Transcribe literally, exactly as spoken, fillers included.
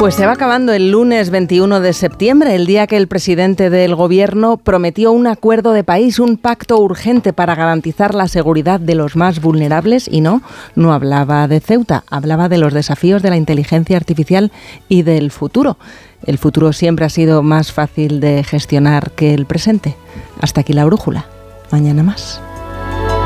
Pues se va acabando el lunes veintiuno de septiembre, el día que el presidente del gobierno prometió un acuerdo de país, un pacto urgente para garantizar la seguridad de los más vulnerables y no, no hablaba de Ceuta, hablaba de los desafíos de la inteligencia artificial y del futuro. El futuro siempre ha sido más fácil de gestionar que el presente. Hasta aquí la brújula. Mañana más.